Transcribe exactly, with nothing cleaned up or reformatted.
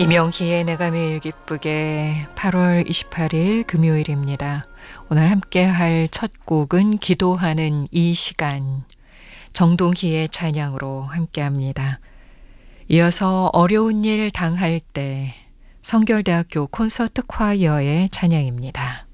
이명희의 내가 매일 기쁘게 팔월 이십팔일 금요일입니다. 오늘 함께 할 첫 곡은 기도하는 이 시간, 정동희의 찬양으로 함께합니다. 이어서 어려운 일 당할 때 성결대학교 콘서트 콰이어의 찬양입니다.